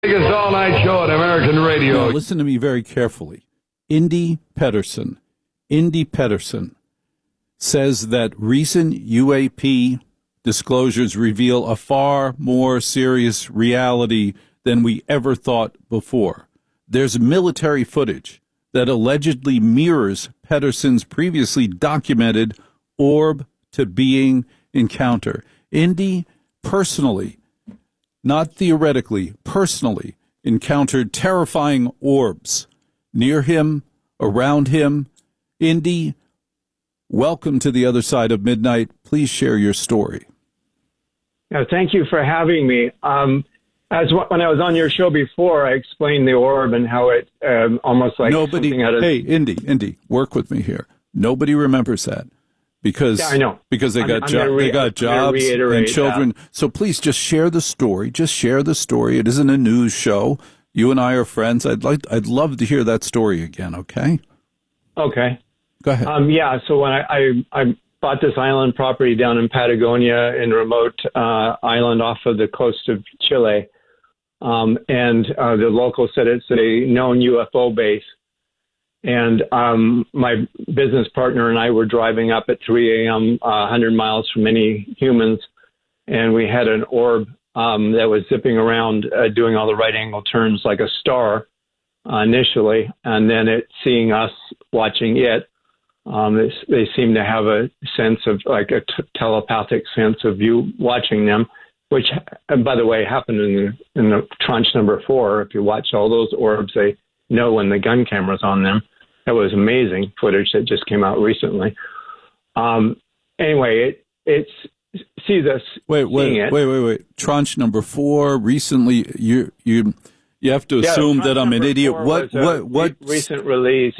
Biggest all-night show on American radio. Now, listen to me very carefully. Indy Pedersen says that recent UAP disclosures reveal a far more serious reality than we ever thought before. There's military footage that allegedly mirrors Pedersen's previously documented orb-to-being encounter. Indy personally, not theoretically, personally encountered terrifying orbs near him, around him. Indy, welcome to the other side of midnight. Please share your story. Thank you for having me. When I was on your show before, I explained the orb and how it almost like something out of... Hey, Indy, work with me here. Nobody remembers that. Because I know. Because they got jobs and children. That. So please just share the story. Just share the story. It isn't a news show. You and I are friends. I'd love to hear that story again. Okay. Okay. Go ahead. So when I bought this island property down in Patagonia, in a remote island off of the coast of Chile, and the locals said it's a known UFO base. And my business partner and I were driving up at 3 a.m., 100 miles from any humans, and we had an orb that was zipping around, doing all the right angle turns like a star initially, and then it seeing us watching it. They seem to have a sense of like a telepathic sense of you watching them, which, by the way, happened in the tranche number 4. If you watch all those orbs, they know when the gun camera's on them. That was amazing footage that just came out recently. Anyway, it sees us. Wait. Tranche number 4 recently. You have to assume that I'm an idiot. What recent release?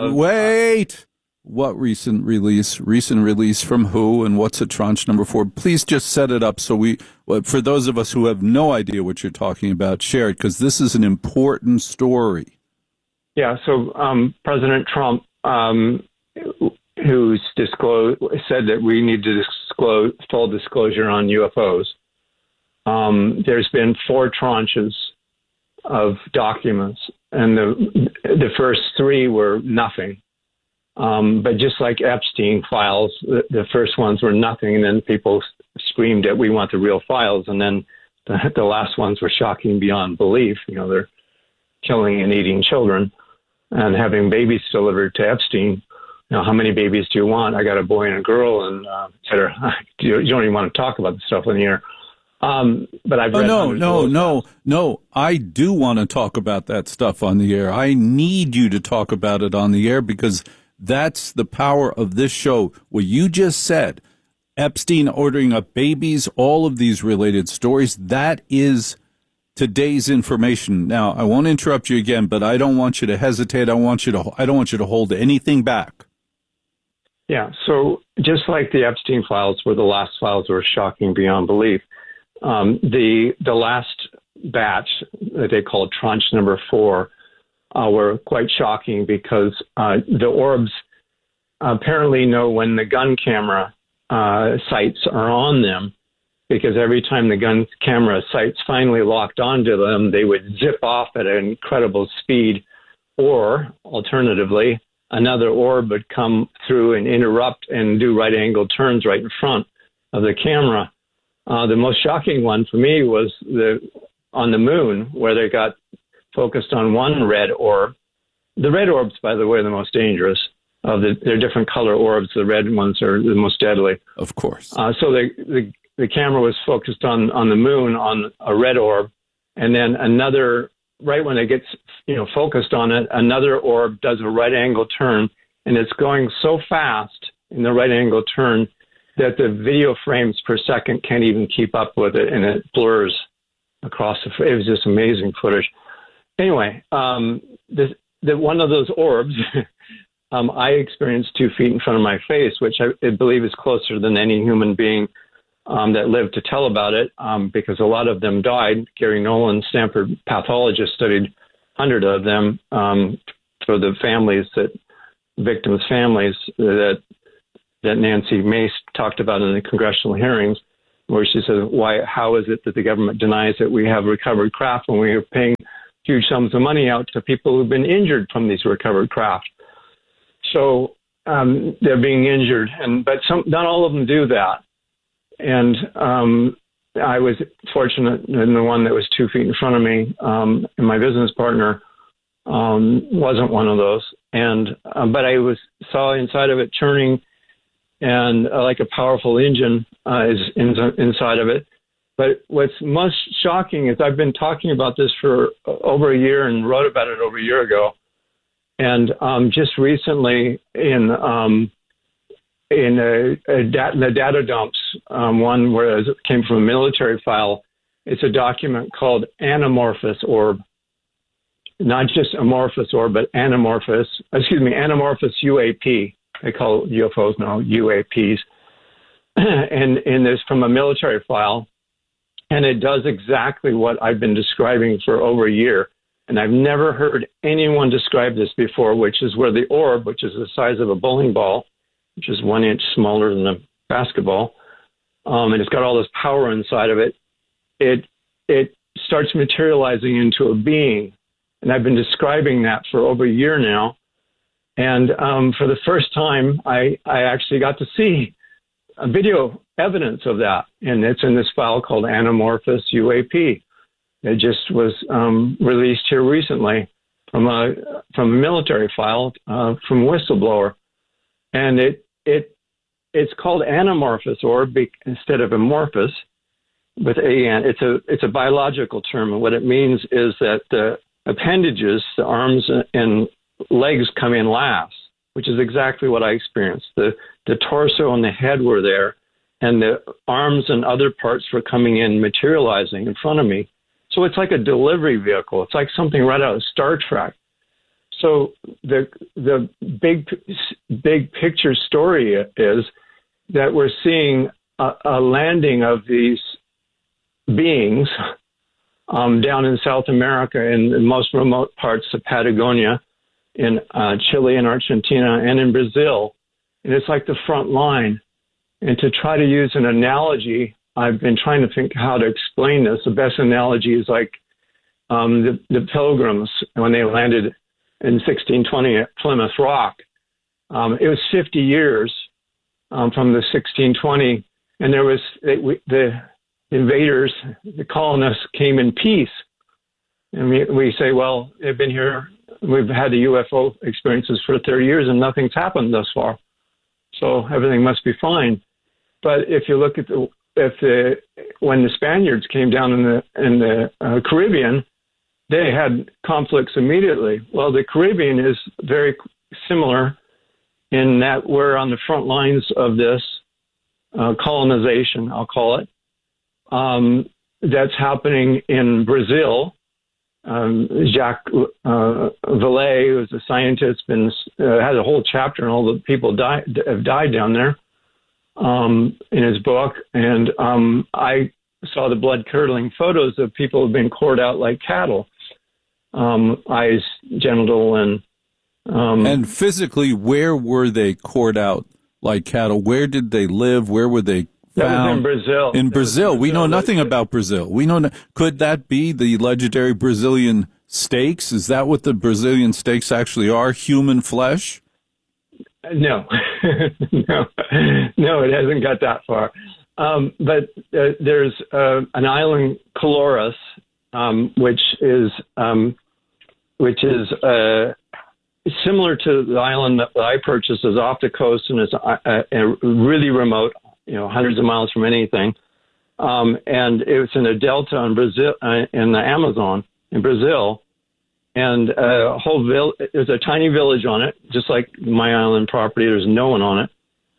What recent release? Recent release from who? And what's a tranche number 4? Please just set it up so for those of us who have no idea what you're talking about, share it, because this is an important story. Yeah, so President Trump, who's said that we need to disclose full disclosure on UFOs. There's been 4 tranches of documents, and the first 3 were nothing. But just like Epstein files, the first ones were nothing, and then people screamed that we want the real files, and then the last ones were shocking beyond belief. They're killing and eating children and having babies delivered to Epstein. How many babies do you want? I got a boy and a girl, and et cetera. You don't even want to talk about the stuff in the air. But I've read No. I do want to talk about that stuff on the air. I need you to talk about it on the air because that's the power of this show. What you just said, Epstein ordering up babies, all of these related stories, that is today's information. Now, I won't interrupt you again, but I don't want you to hesitate. I don't want you to hold anything back. Yeah. So just like the Epstein files were the last files that were shocking beyond belief, the last batch that they called tranche number 4 were quite shocking because the orbs apparently know when the gun camera sights are on them, because every time the gun camera sights finally locked onto them, they would zip off at an incredible speed, or alternatively, another orb would come through and interrupt and do right angle turns right in front of the camera. The most shocking one for me was on the moon, where they got focused on one red orb. The red orbs, by the way, are the most dangerous. They're different color orbs. The red ones are the most deadly. Of course. So the camera was focused on the moon on a red orb, and then another, right when it gets focused on it, another orb does a right angle turn, and it's going so fast in the right angle turn that the video frames per second can't even keep up with it, and it blurs across it was just amazing footage. Anyway, the one of those orbs I experienced 2 feet in front of my face, which I believe is closer than any human being that lived to tell about it, because a lot of them died. Gary Nolan, Stanford pathologist, studied 100 of them for the victims' families that Nancy Mace talked about in the congressional hearings. where she says, "Why? How is it that the government denies that we have recovered craft when we are paying huge sums of money out to people who've been injured from these recovered craft?" So they're being injured, but not all of them do that. And I was fortunate in the one that was 2 feet in front of me, and my business partner wasn't one of those. And but I saw inside of it churning, and like a powerful engine is inside of it. But what's most shocking is I've been talking about this for over a year and wrote about it over a year ago. And just recently in the data dumps, one where it came from a military file, it's a document called Anamorphous Orb. Not just amorphous orb, but anamorphous UAP. They call UFOs now UAPs. And there's from a military file. And it does exactly what I've been describing for over a year. And I've never heard anyone describe this before, which is where the orb, which is the size of a bowling ball, which is 1 inch smaller than a basketball, and it's got all this power inside of it, it starts materializing into a being. And I've been describing that for over a year now. And for the first time, I actually got to see a video evidence of that. And it's in this file called Anamorphous UAP. It just was released here recently from a military file from a whistleblower. And it's called Anamorphous Orb instead of amorphous with AN. It's a biological term. And what it means is that the appendages, the arms and legs, come in last, which is exactly what I experienced. The torso and the head were there, and the arms and other parts were coming in, materializing in front of me. So it's like a delivery vehicle. It's like something right out of Star Trek. So the big picture story is that we're seeing a landing of these beings down in South America, in the most remote parts of Patagonia, in Chile and Argentina, and in Brazil. And it's like the front line. And to try to use an analogy, I've been trying to think how to explain this. The best analogy is like the Pilgrims when they landed in 1620 at Plymouth Rock. It was 50 years from the 1620, and there was the invaders, the colonists came in peace. And we say, well, they've been here, we've had the UFO experiences for 30 years and nothing's happened thus far. So everything must be fine. But if you look at when the Spaniards came down in the Caribbean, they had conflicts immediately. Well, the Caribbean is very similar in that we're on the front lines of this colonization, I'll call it. That's happening in Brazil. Jacques Vallée, who's a scientist, has a whole chapter on all the people have died down there in his book. And I saw the blood-curdling photos of people who've been cored out like cattle, eyes, genital, and physically, where were they cored out like cattle? Where did they live? Where were they found? That was in Brazil. In Brazil. We know nothing about Brazil. Could that be the legendary Brazilian steaks? Is that what the Brazilian steaks actually are? Human flesh? No, no, it hasn't got that far. But there's an island, Colores, which is similar to the island that I purchased. Is off the coast and is really remote, hundreds of miles from anything. And it's in a delta in Brazil, in the Amazon in Brazil. And there's a tiny village on it, just like my island property. There's no one on it.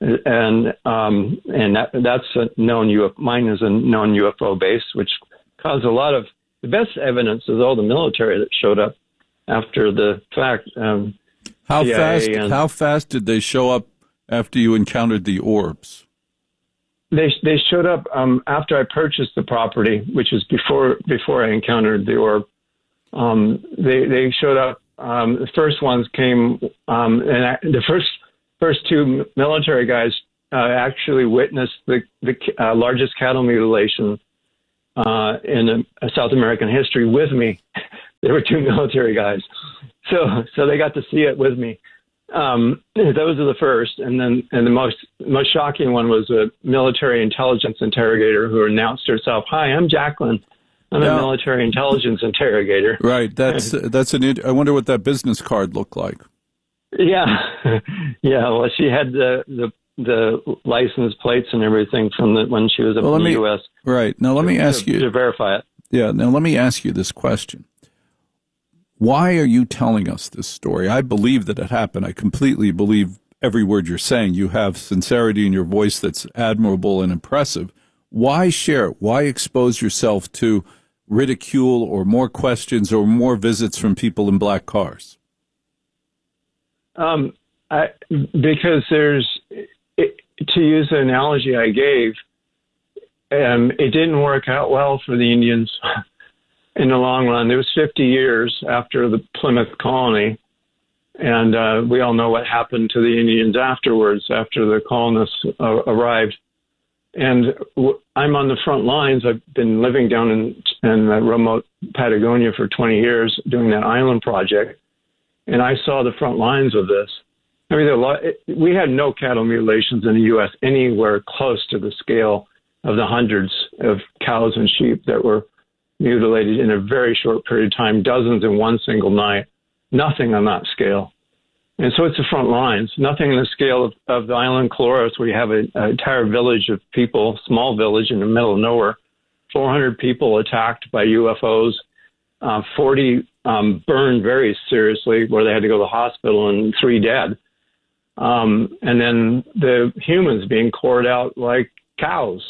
And that's a known UFO. Mine is a known UFO base, which caused a lot of the best evidence is all the military that showed up after the fact. How fast did they show up after you encountered the orbs? They showed up after I purchased the property, which is before I encountered the orb. They showed up. The first ones came, and the first two military guys actually witnessed the largest cattle mutilation in South American history with me. There were two military guys, so they got to see it with me. Those are the first, and the most shocking one was a military intelligence interrogator who announced herself, "Hi, I'm Jacqueline. I'm a military intelligence interrogator." Right. That's I wonder what that business card looked like. Yeah, yeah. Well, she had the license plates and everything from when she was up in the U.S. Right. Now let me ask you to verify it. Yeah. Now let me ask you this question. Why are you telling us this story? I believe that it happened. I completely believe every word you're saying. You have sincerity in your voice that's admirable and impressive. Why share it? Why expose yourself to ridicule or more questions or more visits from people in black cars? Because to use the analogy I gave, it didn't work out well for the Indians in the long run. It was 50 years after the Plymouth colony, and we all know what happened to the Indians afterwards, after the colonists arrived. And I'm on the front lines. I've been living down in remote Patagonia for 20 years doing that island project, and I saw the front lines of this. I mean, we had no cattle mutilations in the U.S. anywhere close to the scale of the hundreds of cows and sheep that were mutilated in a very short period of time, dozens in one single night. Nothing on that scale. And so it's the front lines, nothing on the scale of the island Colores, where you have an entire village of people, small village in the middle of nowhere, 400 people attacked by UFOs, 40 burned very seriously where they had to go to the hospital, and 3 dead. And then the humans being cored out like cows,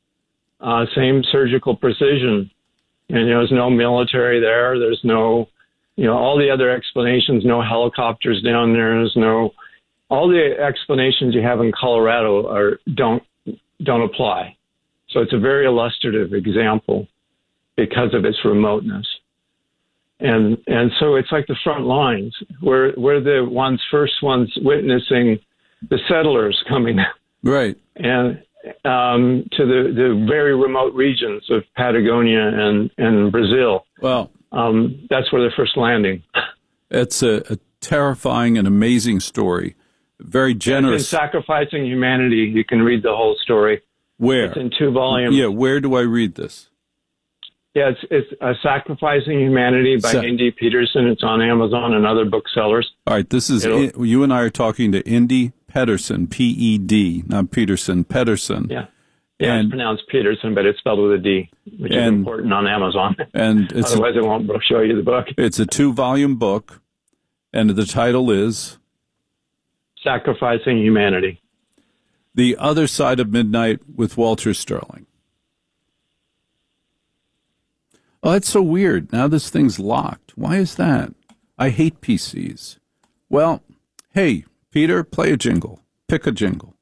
same surgical precision. And there's no military there. There's no, all the other explanations, no helicopters down there. There's no, all the explanations you have in Colorado don't apply. So it's a very illustrative example because of its remoteness. And so it's like the front lines. We're the first ones witnessing the settlers coming. Right. And to the very remote regions of Patagonia and Brazil. Well, that's where they're first landing. It's a terrifying and amazing story. Very generous. It's in Sacrificing Humanity. You can read the whole story. Where? It's in 2 volumes. Yeah, where do I read this? Yeah, it's Sacrificing Humanity by Indy Peterson. It's on Amazon and other booksellers. All right, this is you and I are talking to Indy Pedersen, P-E-D, not Peterson, Pedersen. Yeah, it's pronounced Peterson, but it's spelled with a D, which is important on Amazon. And otherwise, it won't show you the book. It's a 2-volume book, and the title is Sacrificing Humanity. The Other Side of Midnight with Walter Sterling. Oh, that's so weird. Now this thing's locked. Why is that? I hate PCs. Well, hey, Peter, play a jingle. Pick a jingle.